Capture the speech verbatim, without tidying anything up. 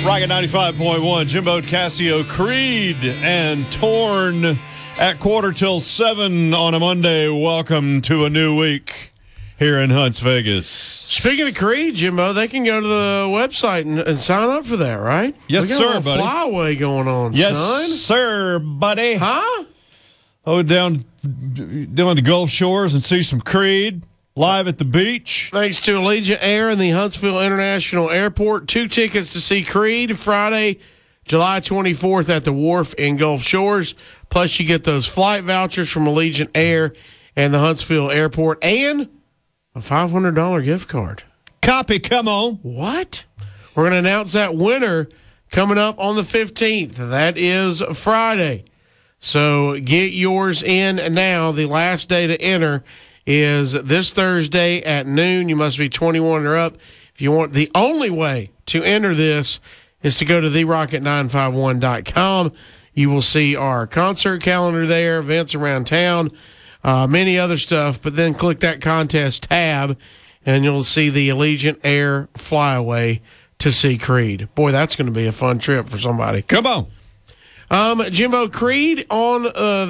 Rocket ninety-five point one, Jimbo Casio, Creed, and Torn at quarter till seven on a Monday. Welcome to a new week here in Hunts Vegas. Speaking of Creed, Jimbo, they can go to the website and, and sign up for that, right? Yes, we got sir, a little buddy. Flyaway going on, Yes, son. sir, buddy. Huh? Oh, down down the Gulf Shores and see some Creed live at the beach. Thanks to Allegiant Air and the Huntsville International Airport. Two tickets to see Creed Friday, July twenty-fourth at the Wharf in Gulf Shores. Plus, you get those flight vouchers from Allegiant Air and the Huntsville Airport and a five hundred dollars gift card. Copy, come on. What? We're going to announce that winner coming up on the fifteenth. That is Friday. So get yours in now. The last day to enter is this Thursday at noon. You must be twenty-one or up. If you want, the only way to enter this is to go to the rocket nine five one dot com. You will see our concert calendar there, events around town, uh, many other stuff. But then click that contest tab, and you'll see the Allegiant Air Flyaway to see Creed. Boy, that's going to be a fun trip for somebody. Come on. Um, Jimbo, Creed on uh,